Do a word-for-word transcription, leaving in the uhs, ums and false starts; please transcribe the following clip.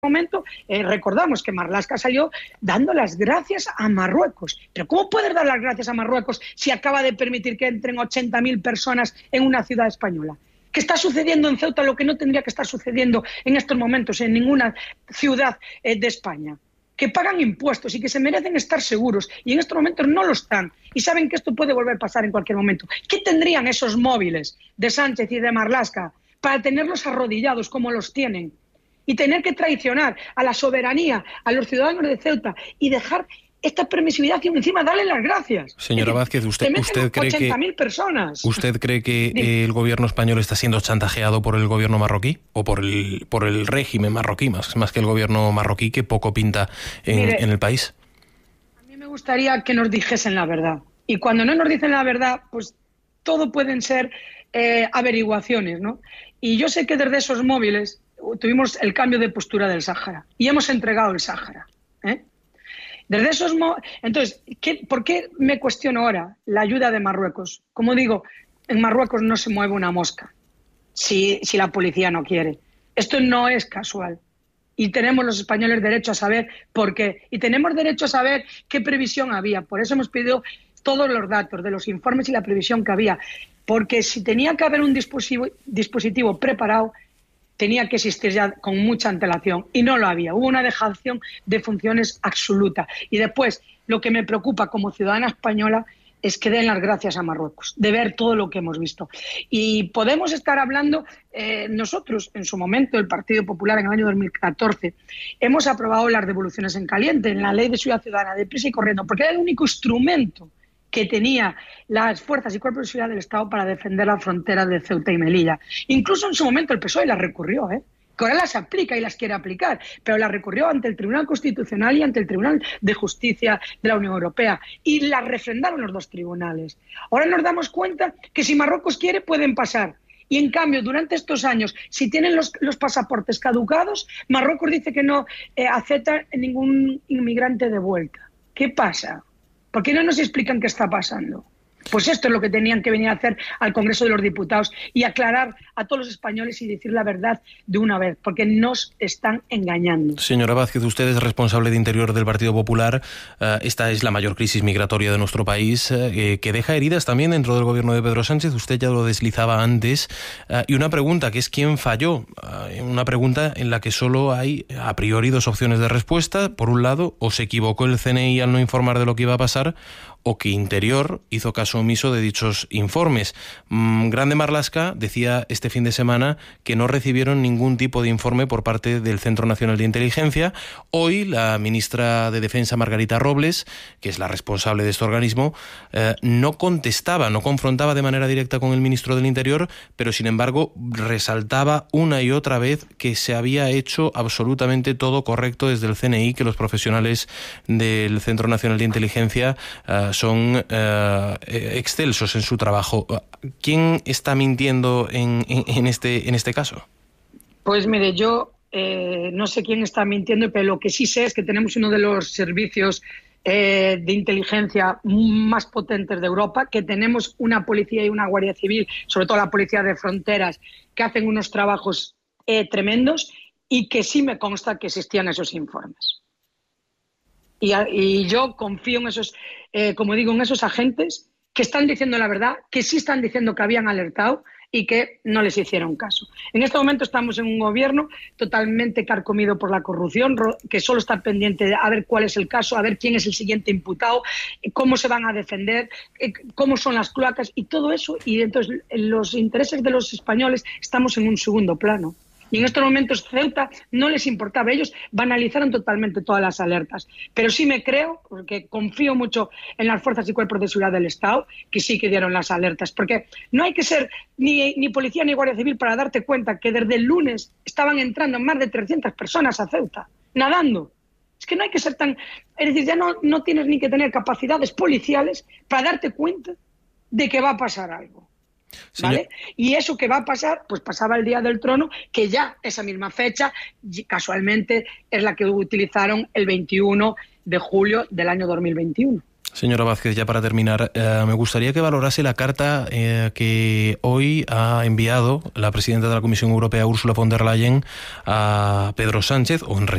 momento, eh, recordamos que Marlaska salió dando las gracias a Marruecos. Pero ¿cómo puedes dar las gracias a Marruecos si acaba de permitir que entren ochenta mil personas en una ciudad española? ¿Qué está sucediendo en Ceuta lo que no tendría que estar sucediendo en estos momentos en ninguna ciudad eh, de España? Que pagan impuestos y que se merecen estar seguros y en estos momentos no lo están y saben que esto puede volver a pasar en cualquier momento. ¿Qué tendrían esos móviles de Sánchez y de Marlaska para tenerlos arrodillados como los tienen y tener que traicionar a la soberanía, a los ciudadanos de Ceuta y dejar esta permisividad y encima darle las gracias? Señora Vázquez, ¿usted, usted cree que personas. usted cree que Dime. el gobierno español está siendo chantajeado por el gobierno marroquí o por el por el régimen marroquí, más, más que el gobierno marroquí, que poco pinta en, Mire, en el país? A mí me gustaría que nos dijesen la verdad. Y cuando no nos dicen la verdad, pues todo pueden ser eh, averiguaciones, ¿no? Y yo sé que desde esos móviles tuvimos el cambio de postura del Sáhara y hemos entregado el Sáhara, ¿eh? Desde esos mo Entonces, ¿qué, ¿por qué me cuestiono ahora la ayuda de Marruecos? Como digo, en Marruecos no se mueve una mosca si, si la policía no quiere. Esto no es casual. Y tenemos los españoles derecho a saber por qué. Y tenemos derecho a saber qué previsión había. Por eso hemos pedido todos los datos de los informes y la previsión que había. Porque si tenía que haber un dispositivo, dispositivo preparado, tenía que existir ya con mucha antelación y no lo había. Hubo una dejación de funciones absoluta. Y después, lo que me preocupa como ciudadana española es que den las gracias a Marruecos, de ver todo lo que hemos visto. Y podemos estar hablando, eh, nosotros, en su momento, el Partido Popular, en el año dos mil catorce, hemos aprobado las devoluciones en caliente, en la Ley de Seguridad Ciudadana, deprisa y corriendo, porque era el único instrumento que tenía las fuerzas y cuerpos de seguridad del Estado para defender las fronteras de Ceuta y Melilla. Incluso en su momento el P S O E las recurrió, ¿eh? que ahora las aplica y las quiere aplicar, pero las recurrió ante el Tribunal Constitucional y ante el Tribunal de Justicia de la Unión Europea y las refrendaron los dos tribunales. Ahora nos damos cuenta que si Marruecos quiere pueden pasar. Y en cambio, durante estos años, si tienen los, los pasaportes caducados, Marruecos dice que no eh, acepta ningún inmigrante de vuelta. ¿Qué pasa? ¿Por qué no nos explican qué está pasando? Pues esto es lo que tenían que venir a hacer al Congreso de los Diputados y aclarar a todos los españoles y decir la verdad de una vez, porque nos están engañando. Señora Vázquez, usted es responsable de Interior del Partido Popular. Uh, esta es la mayor crisis migratoria de nuestro país, uh, que deja heridas también dentro del gobierno de Pedro Sánchez. Usted ya lo deslizaba antes. Uh, y una pregunta, que es ¿quién falló? Uh, una pregunta en la que solo hay a priori dos opciones de respuesta. Por un lado, o se equivocó el C N I al no informar de lo que iba a pasar, o que Interior hizo caso omiso de dichos informes. Mm, Grande Marlaska decía este fin de semana que no recibieron ningún tipo de informe por parte del Centro Nacional de Inteligencia. Hoy la ministra de Defensa, Margarita Robles, que es la responsable de este organismo, eh, no contestaba, no confrontaba de manera directa con el ministro del Interior, pero sin embargo resaltaba una y otra vez que se había hecho absolutamente todo correcto desde el C N I, que los profesionales del Centro Nacional de Inteligencia eh, son eh, excelsos en su trabajo. ¿Quién está mintiendo en, en, en, este, en este caso? Pues mire, yo eh, no sé quién está mintiendo, pero lo que sí sé es que tenemos uno de los servicios eh, de inteligencia más potentes de Europa, que tenemos una policía y una guardia civil, sobre todo la policía de fronteras, que hacen unos trabajos eh, tremendos y que sí me consta que existían esos informes. Y, y yo confío en esos, eh, como digo, en esos agentes que están diciendo la verdad, que sí están diciendo que habían alertado y que no les hicieron caso. En este momento estamos en un gobierno totalmente carcomido por la corrupción, que solo está pendiente de a ver cuál es el caso, a ver quién es el siguiente imputado, cómo se van a defender, cómo son las cloacas y todo eso. Y entonces los intereses de los españoles estamos en un segundo plano. Y en estos momentos Ceuta no les importaba. Ellos banalizaron totalmente todas las alertas. Pero sí me creo, porque confío mucho en las fuerzas y cuerpos de seguridad del Estado, que sí que dieron las alertas. Porque no hay que ser ni, ni policía ni guardia civil para darte cuenta que desde el lunes estaban entrando más de trescientas personas a Ceuta, nadando. Es que no hay que ser tan... Es decir, ya no, no tienes ni que tener capacidades policiales para darte cuenta de que va a pasar algo. ¿Vale? Y eso que va a pasar, pues pasaba el Día del Trono, que ya esa misma fecha, casualmente, es la que utilizaron el veintiuno de julio del año dos mil veintiuno. Señora Vázquez, ya para terminar, eh, me gustaría que valorase la carta eh, que hoy ha enviado la presidenta de la Comisión Europea, Ursula von der Leyen, a Pedro Sánchez, o en